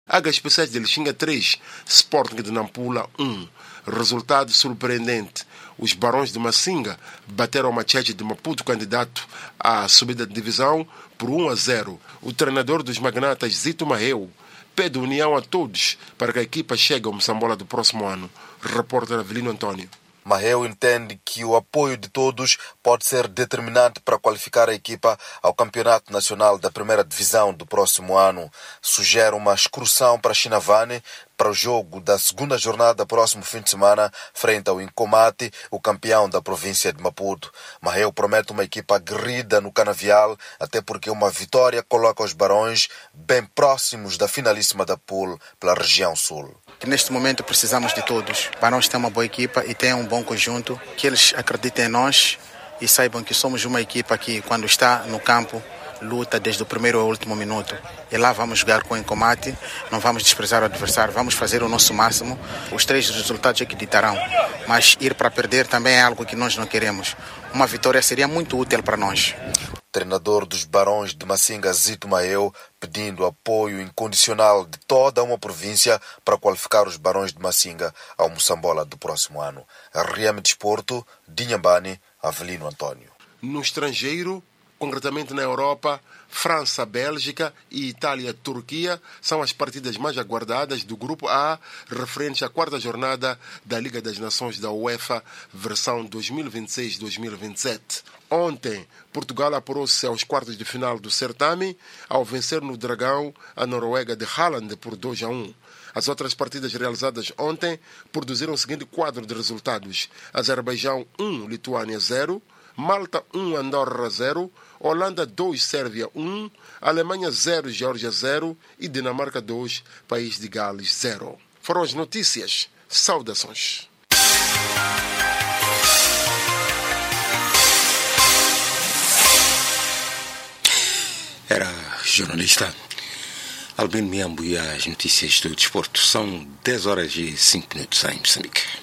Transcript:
HSP7 de Lixinga 3, Sporting de Nampula 1. Resultado surpreendente. Os Barões de Massinga bateram o Machete de Maputo, candidato à subida de divisão, por 1-0. O treinador dos magnatas, Zito Maheu, pede união a todos para que a equipa chegue ao Moçambola do próximo ano. Repórter Avelino Antônio. Maheu entende que o apoio de todos pode ser determinante para qualificar a equipa ao Campeonato Nacional da Primeira Divisão do próximo ano. Sugere uma excursão para Chinavane para o jogo da segunda jornada próximo fim de semana, frente ao Incomate, o campeão da província de Maputo. Maheu promete uma equipa aguerrida no canavial, até porque uma vitória coloca os Barões bem próximos da finalíssima da Pool pela região sul. Neste momento precisamos de todos. Barões tem uma boa equipa e tem um bom conjunto, que eles acreditem em nós e saibam que somos uma equipa que, quando está no campo, luta desde o primeiro ao último minuto. E lá vamos jogar com o Incomate, não vamos desprezar o adversário, vamos fazer o nosso máximo. Os 3 resultados é que ditarão, mas ir para perder também é algo que nós não queremos. Uma vitória seria muito útil para nós. Treinador dos Barões de Massinga, Zito Maheu, pedindo apoio incondicional de toda uma província para qualificar os Barões de Massinga ao Moçambola do próximo ano. RM Desporto, Dinhambane, Avelino Antônio. No estrangeiro, concretamente na Europa, França, Bélgica e Itália, Turquia são as partidas mais aguardadas do Grupo A, referentes à 4ª jornada da Liga das Nações da UEFA, versão 2026-2027. Ontem, Portugal apurou-se aos quartos de final do certame ao vencer no Dragão a Noruega de Haaland por 2-1. As outras partidas realizadas ontem produziram o seguinte quadro de resultados: Azerbaijão 1, Lituânia 0, Malta 1, Andorra 0, Holanda 2, Sérvia 1, Alemanha 0, Geórgia 0 e Dinamarca 2, País de Gales 0. Foram as notícias. Saudações. Era jornalista Albino Miambo e as notícias do desporto. São 10 horas e 5 minutos em Moçambique.